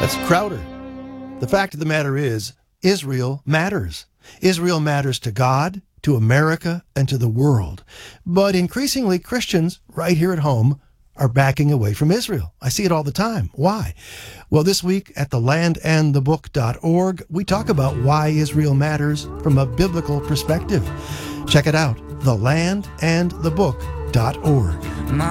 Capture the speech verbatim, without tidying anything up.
That's Crowder. The fact of the matter is, Israel matters. Israel matters to God, to America, and to the world. But increasingly, Christians right here at home are backing away from Israel. I see it all the time. Why? Well, this week at the land and the book dot org, we talk about why Israel matters from a biblical perspective. Check it out, the land and the book dot org.